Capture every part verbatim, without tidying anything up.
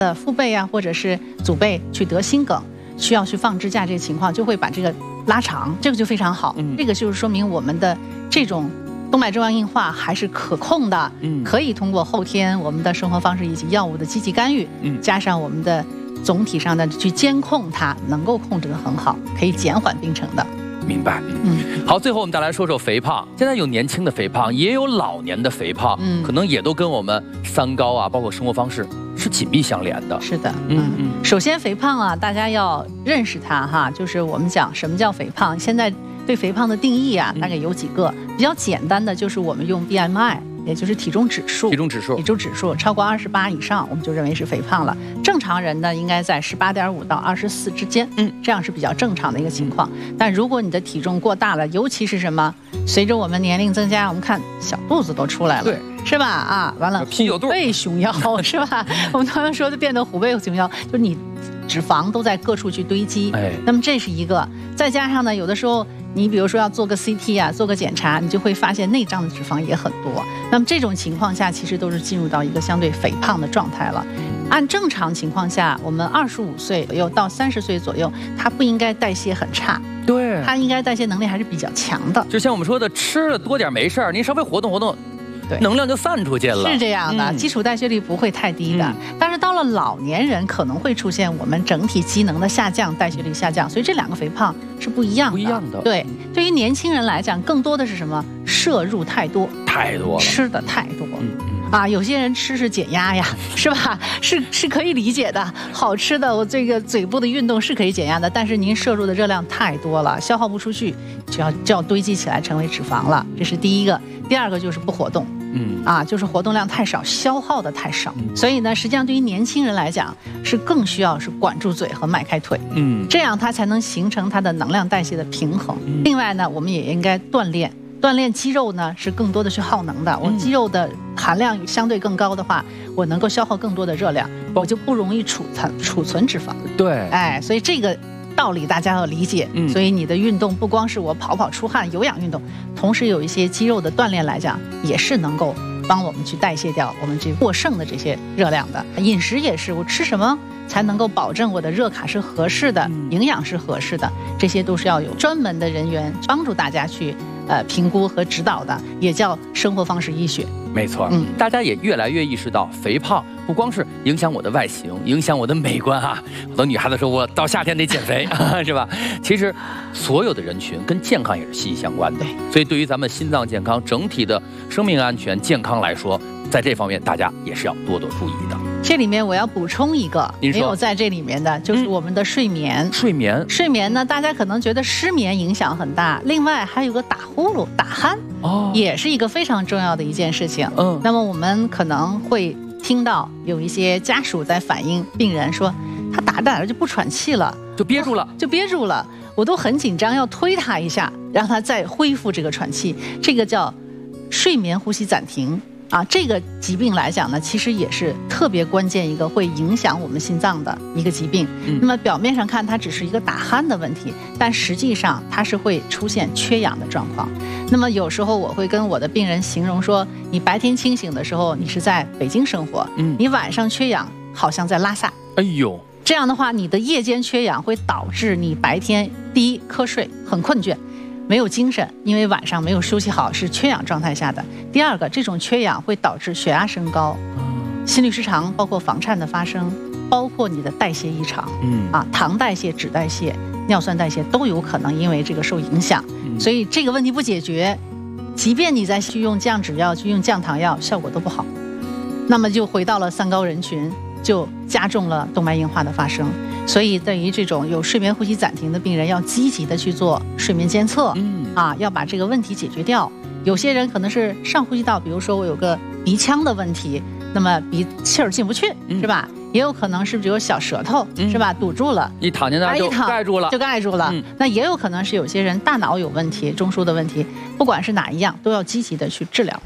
的父辈啊，或者是祖辈去得心梗，需要去放支架，这个情况就会把这个拉长，这个就非常好。嗯、这个就是说明我们的这种动脉粥样硬化还是可控的，嗯、可以通过后天我们的生活方式以及药物的积极干预，嗯、加上我们的总体上的去监控它，能够控制得很好，可以减缓病程的。 明白，嗯，好，最后我们再来说说肥胖。现在有年轻的肥胖，也有老年的肥胖，嗯，可能也都跟我们三高啊，包括生活方式是紧密相连的。 是的，嗯嗯。首先，肥胖啊，大家要认识它哈，就是我们讲什么叫肥胖。现在对肥胖的定义啊，大概有几个，比较简单的就是我们用 B M I。也就是体重指数， 体重指数， 体重指数超过二十八以上，我们就认为是肥胖了。正常人呢，应该在十八点五到二十四之间，嗯，这样是比较正常的一个情况。嗯、但如果你的体重过大了，尤其是什么，随着我们年龄增加，我们看小肚子都出来了， 对， 是吧？啊，完了， 啤酒肚、 虎背熊腰，是吧？我们常常说的变得虎背熊腰，就是你脂肪都在各处去堆积。哎，那么这是一个，再加上呢，有的时候。你比如说要做个 C T 啊，做个检查，你就会发现内脏的脂肪也很多。那么这种情况下，其实都是进入到一个相对肥胖的状态了。按正常情况下，我们二十五岁左右到三十岁左右，它不应该代谢很差， 对， 它应该代谢能力还是比较强的。 就像我们说的，吃了多点没事儿，您稍微活动活动。能量就散出去了， 是这样的，嗯、基础代谢率不会太低的。嗯、但是到了老年人，可能会出现我们整体机能的下降，代谢率下降，所以这两个肥胖是不一样的。 不一样的。 对，对于年轻人来讲，更多的是什么？摄入太多， 太多了， 吃的太多。 嗯嗯、 啊，有些人吃是减压呀，是吧？是是可以理解的，好吃的，我这个嘴部的运动是可以减压的，但是您摄入的热量太多了，消耗不出去，就要就要堆积起来成为脂肪了。这是第一个。第二个就是不活动。嗯啊，就是活动量太少，消耗的太少，嗯、所以呢，实际上对于年轻人来讲，是更需要是管住嘴和迈开腿，嗯，这样它才能形成它的能量代谢的平衡。嗯、另外呢，我们也应该锻炼，锻炼肌肉呢是更多的去耗能的。我肌肉的含量相对更高的话，我能够消耗更多的热量，我就不容易储存储存脂肪。 对， 哎，所以这个道理大家要理解。嗯，所以你的运动不光是我跑跑出汗有氧运动，同时有一些肌肉的锻炼来讲，也是能够帮我们去代谢掉我们这过剩的这些热量的。饮食也是，我吃什么才能够保证我的热卡是合适的，营养是合适的，这些都是要有专门的人员帮助大家去呃评估和指导的，也叫生活方式医学。 没错，嗯，大家也越来越意识到，肥胖不光是影响我的外形，影响我的美观啊。很多女孩子说，我到夏天得减肥，是吧？其实，所有的人群跟健康也是息息相关的。所以，对于咱们心脏健康、整体的生命安全、健康来说，在这方面大家也是要多多注意的。 这里面我要补充一个没有在这里面的，就是我们的睡眠。 嗯、睡眠， 睡眠呢，大家可能觉得失眠影响很大，另外还有个打呼噜、打鼾，哦，也是一个非常重要的一件事情。嗯，那么我们可能会听到有一些家属在反映，病人说他打着打着就不喘气了， 就憋住了， 就憋住了，我都很紧张，要推他一下，让他再恢复这个喘气，这个叫睡眠呼吸暂停。啊，这个疾病来讲呢，其实也是特别关键一个会影响我们心脏的一个疾病。嗯、那么表面上看它只是一个打鼾的问题，但实际上它是会出现缺氧的状况。那么有时候我会跟我的病人形容说，你白天清醒的时候你是在北京生活，嗯，你晚上缺氧好像在拉萨。 哎呦， 这样的话，你的夜间缺氧会导致你白天第一瞌睡很困倦。没有精神，因为晚上没有休息好，是缺氧状态下的。第二个，这种缺氧会导致血压升高、心律失常，包括房颤的发生，包括你的代谢异常，嗯啊，糖代谢、脂代谢、尿酸代谢都有可能因为这个受影响。所以这个问题不解决，即便你再去用降脂药、去用降糖药，效果都不好。那么就回到了三高人群，就加重了动脉硬化的发生。所以对于这种有睡眠呼吸暂停的病人，要积极的去做睡眠监测，嗯啊，要把这个问题解决掉。有些人可能是上呼吸道，比如说我有个鼻腔的问题，那么鼻气儿进不去，嗯、是吧？也有可能是比如小舌头，嗯、是吧？堵住了， 一躺进那就盖住了， 就盖住了。嗯、那也有可能是有些人大脑有问题，中枢的问题，不管是哪一样，都要积极的去治疗。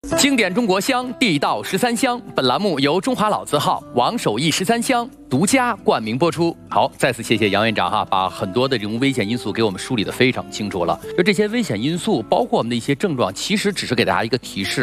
经典中国香，地道十三香。本栏目由中华老字号王守义十三香独家冠名播出。好，再次谢谢杨院长哈，把很多的这种危险因素给我们梳理得非常清楚了。就这些危险因素，包括我们的一些症状，其实只是给大家一个提示。